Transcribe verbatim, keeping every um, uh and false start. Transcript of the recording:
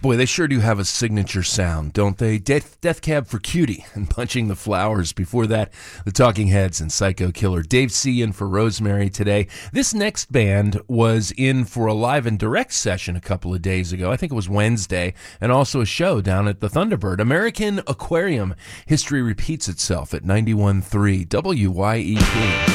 Boy, they sure do have a signature sound, don't they? Death, Death Cab for Cutie and Punching the Flowers. Before that, the Talking Heads and Psycho Killer. Dave C. in for Rosemary today. This next band was in for a live and direct session a couple of days ago. I think it was Wednesday, and also a show down at the Thunderbird. American Aquarium. History repeats itself at ninety-one point three W Y E P.